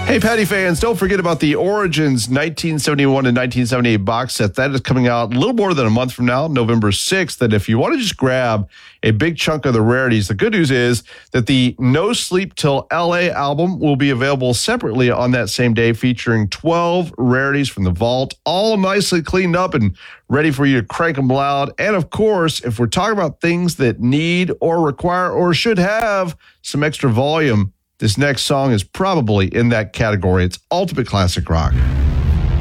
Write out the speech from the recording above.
Hey, Patty fans, don't forget about the Origins 1971 and 1978 box set. That is coming out a little more than a month from now, November 6th. And if you want to just grab a big chunk of the rarities, the good news is that the No Sleep Till LA album will be available separately on that same day, featuring 12 rarities from the vault, all nicely cleaned up and ready for you to crank them loud. And of course, if we're talking about things that need or require or should have some extra volume, this next song is probably in that category. It's ultimate classic rock.